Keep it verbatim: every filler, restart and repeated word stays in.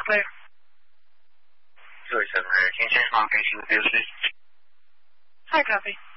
clear. Two seven, can you change my location to the field station? Hi, copy.